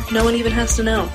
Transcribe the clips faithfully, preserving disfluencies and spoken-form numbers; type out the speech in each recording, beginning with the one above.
No one even has to know.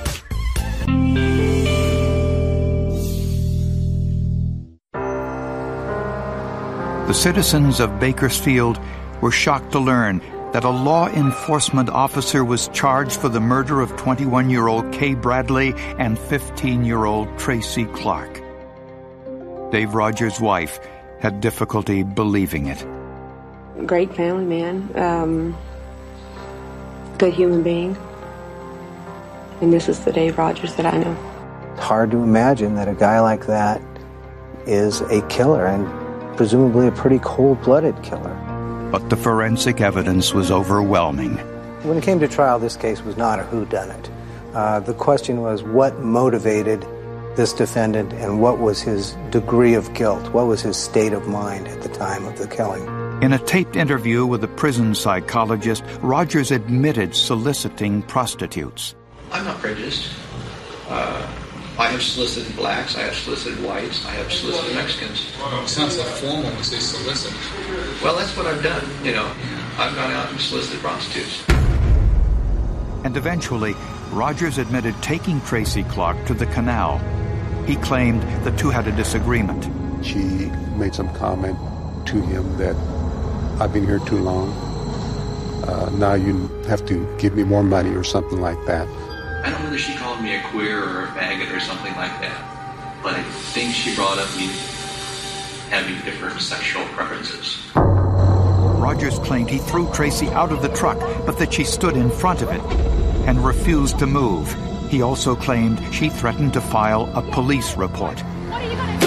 The citizens of Bakersfield were shocked to learn that a law enforcement officer was charged for the murder of twenty-one-year-old Kay Bradley and fifteen-year-old Tracy Clark. Dave Rogers' wife had difficulty believing it. Great family man, um, good human being. And this is the Dave Rogers that I know. It's hard to imagine that a guy like that is a killer, and presumably a pretty cold-blooded killer. But the forensic evidence was overwhelming. When it came to trial, this case was not a whodunit. Uh, the question was what motivated this defendant and what was his degree of guilt, what was his state of mind at the time of the killing. In a taped interview with a prison psychologist, Rogers admitted soliciting prostitutes. I'm not prejudiced. Uh, I have solicited blacks, I have solicited whites, I have solicited Mexicans. Well, it sounds so formal to say solicit. Well, that's what I've done, you know. I've gone out and solicited prostitutes. And eventually, Rogers admitted taking Tracy Clark to the canal. He claimed the two had a disagreement. She made some comment to him that, I've been here too long. Uh, now you have to give me more money or something like that. I don't know whether she called me a queer or a faggot or something like that, but I think she brought up me having different sexual preferences. Rogers claimed he threw Tracy out of the truck, but that she stood in front of it and refused to move. He also claimed she threatened to file a police report. What are you going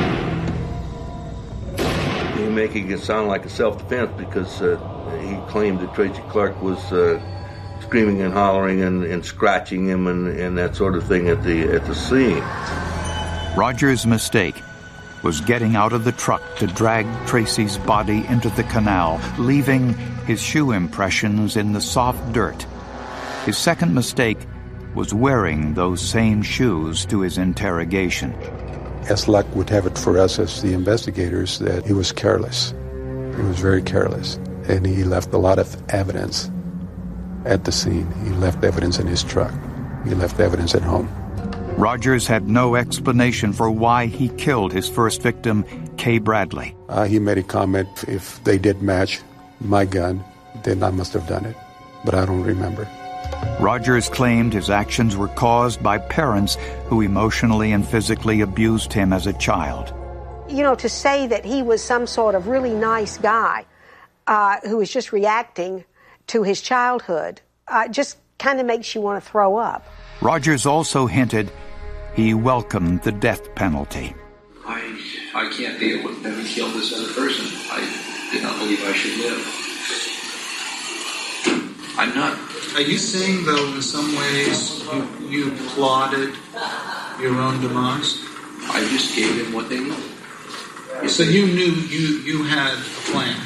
to do? You're making it sound like a self-defense because uh, he claimed that Tracy Clark was uh, screaming and hollering and, and scratching him and, and that sort of thing at the at the scene. Rogers' mistake was getting out of the truck to drag Tracy's body into the canal, leaving his shoe impressions in the soft dirt. His second mistake was wearing those same shoes to his interrogation. As luck would have it for us as the investigators, that he was careless. He was very careless, and he left a lot of evidence at the scene. He left evidence in his truck. He left evidence at home. Rogers had no explanation for why he killed his first victim, Kay Bradley. Uh, he made a comment, if they did match my gun, then I must have done it. But I don't remember. Rogers claimed his actions were caused by parents who emotionally and physically abused him as a child. You know, to say that he was some sort of really nice guy uh, who was just reacting to his childhood uh, just kind of makes you want to throw up. Rogers also hinted he welcomed the death penalty. I I can't deal with having killed this other person. I did not believe I should live. I'm not. Are you saying, though, in some ways you, you plotted your own demise? I just gave them what they needed. So you knew you, you had a plan?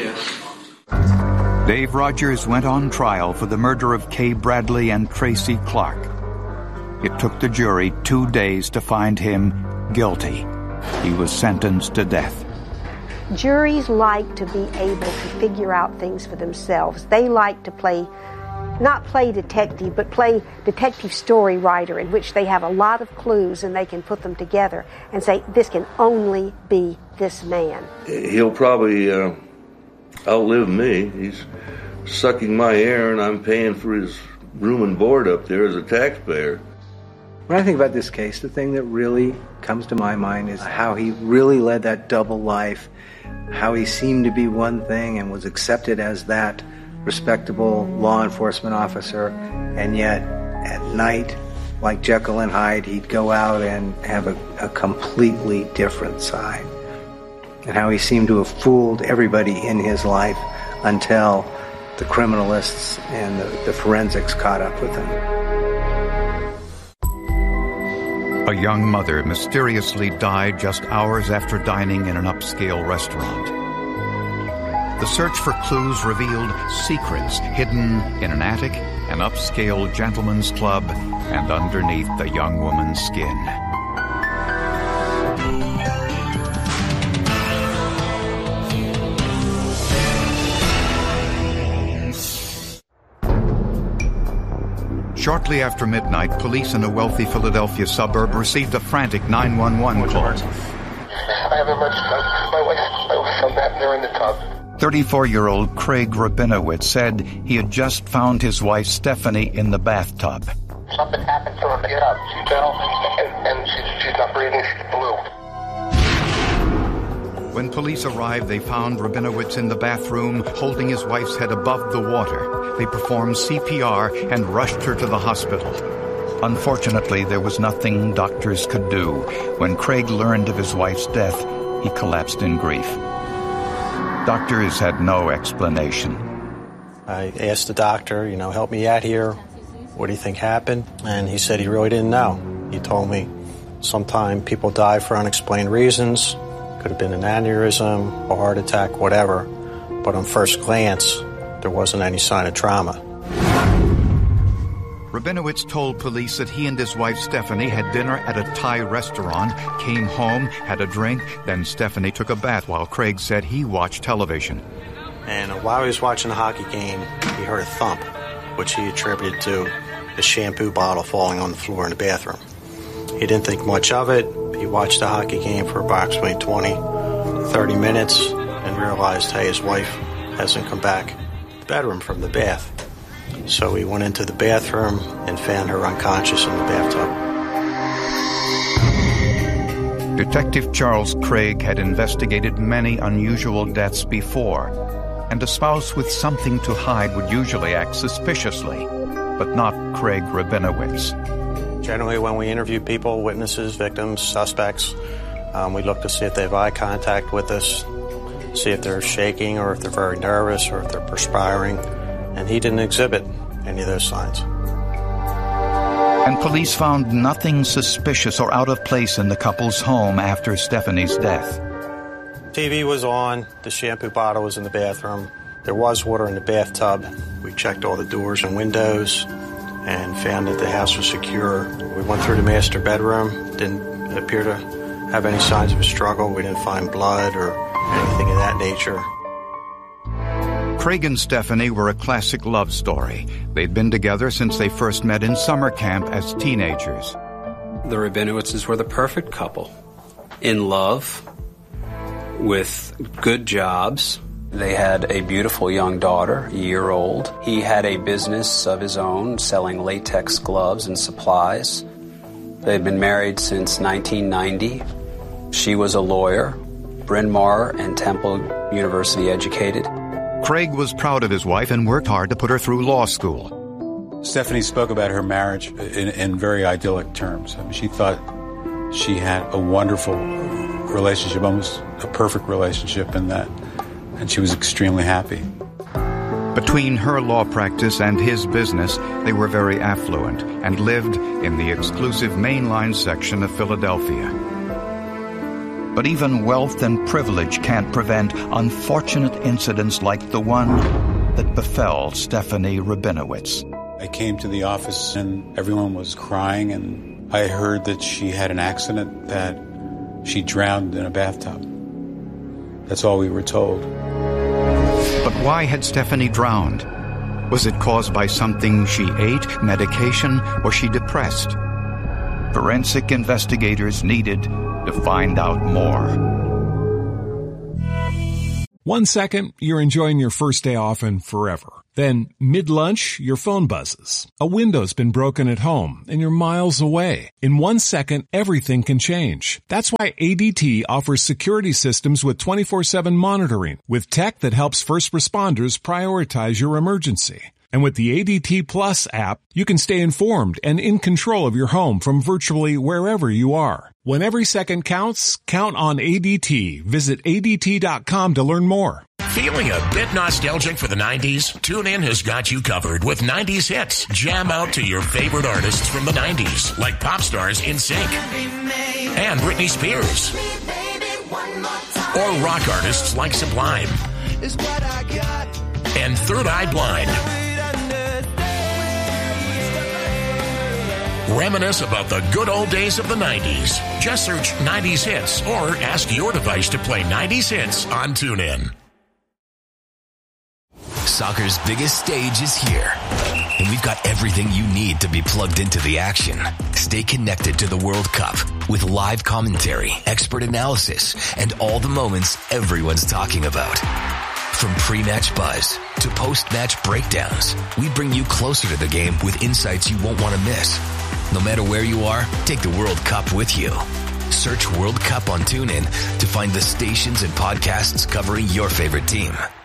Yes. Dave Rogers went on trial for the murder of Kay Bradley and Tracy Clark. It took the jury two days to find him guilty. He was sentenced to death. Juries like to be able to figure out things for themselves. They like to play, not play detective, but play detective story writer, in which they have a lot of clues and they can put them together and say, this can only be this man. He'll probably uh, outlive me. He's sucking my air and I'm paying for his room and board up there as a taxpayer. When I think about this case, the thing that really comes to my mind is how he really led that double life, how he seemed to be one thing and was accepted as that respectable law enforcement officer, and yet at night, like Jekyll and Hyde, he'd go out and have a, a completely different side. And how he seemed to have fooled everybody in his life until the criminalists and the, the forensics caught up with him. A young mother mysteriously died just hours after dining in an upscale restaurant. The search for clues revealed secrets hidden in an attic, an upscale gentleman's club, and underneath the young woman's skin. Shortly after midnight, police in a wealthy Philadelphia suburb received a frantic nine one one call. I have emergency. My wife, my wife fell back there in the tub. thirty-four-year-old Craig Rabinowitz said he had just found his wife Stephanie in the bathtub. Something happened to her. Get up. She fell, and, and she's, she's not breathing. She's blue. When police arrived, they found Rabinowitz in the bathroom, holding his wife's head above the water. They performed C P R and rushed her to the hospital. Unfortunately, there was nothing doctors could do. When Craig learned of his wife's death, he collapsed in grief. Doctors had no explanation. I asked the doctor, you know, help me out here. What do you think happened? And he said he really didn't know. He told me sometimes people die for unexplained reasons. Could have been an aneurysm, a heart attack, whatever. But on first glance, there wasn't any sign of trauma. Rabinowitz told police that he and his wife Stephanie had dinner at a Thai restaurant, came home, had a drink, then Stephanie took a bath while Craig said he watched television. And while he was watching the hockey game, he heard a thump, which he attributed to the shampoo bottle falling on the floor in the bathroom. He didn't think much of it. He watched the hockey game for approximately twenty, thirty minutes and realized, hey, his wife hasn't come back to the bedroom from the bath. So he went into the bathroom and found her unconscious in the bathtub. Detective Charles Craig had investigated many unusual deaths before, and a spouse with something to hide would usually act suspiciously, but not Craig Rabinowitz. Generally, when we interview people, witnesses, victims, suspects, um, we look to see if they have eye contact with us, see if they're shaking or if they're very nervous or if they're perspiring, and he didn't exhibit any of those signs. And police found nothing suspicious or out of place in the couple's home after Stephanie's death. T V was on, the shampoo bottle was in the bathroom, there was water in the bathtub. We checked all the doors and windows and found that the house was secure. We went through the master bedroom, didn't appear to have any signs of a struggle. We didn't find blood or anything of that nature. Craig and Stephanie were a classic love story. They'd been together since they first met in summer camp as teenagers. The Rabinowitzes were the perfect couple. In love, with good jobs. They had a beautiful young daughter, a year old. He had a business of his own, selling latex gloves and supplies. They'd been married since nineteen ninety. She was a lawyer, Bryn Mawr and Temple University educated. Craig was proud of his wife and worked hard to put her through law school. Stephanie spoke about her marriage in, in very idyllic terms. I mean, she thought she had a wonderful relationship, almost a perfect relationship in that. And she was extremely happy. Between her law practice and his business, they were very affluent and lived in the exclusive mainline section of Philadelphia. But even wealth and privilege can't prevent unfortunate incidents like the one that befell Stephanie Rabinowitz. I came to the office and everyone was crying, and I heard that she had an accident, that she drowned in a bathtub. That's all we were told. But why had Stephanie drowned? Was it caused by something she ate, medication? Was she depressed? Forensic investigators needed to find out more. One second, you're enjoying your first day off and forever. Then, mid-lunch, your phone buzzes. A window's been broken at home, and you're miles away. In one second, everything can change. That's why A D T offers security systems with twenty-four seven monitoring, with tech that helps first responders prioritize your emergency. And with the A D T Plus app, you can stay informed and in control of your home from virtually wherever you are. When every second counts, count on A D T. Visit A D T dot com to learn more. Feeling a bit nostalgic for the nineties? TuneIn has got you covered with nineties hits. Jam out to your favorite artists from the nineties, like pop stars NSYNC and Britney Spears, or rock artists like Sublime and Third Eye Blind. Reminisce about the good old days of the nineties. Just search nineties hits or ask your device to play nineties hits on TuneIn. Soccer's biggest stage is here. In we've got everything you need to be plugged into the action. Stay connected to the World Cup with live commentary, expert analysis, and all the moments everyone's talking about. From pre-match buzz to post-match breakdowns, we bring you closer to the game with insights you won't want to miss. No matter where you are, take the World Cup with you. Search World Cup on TuneIn to find the stations and podcasts covering your favorite team.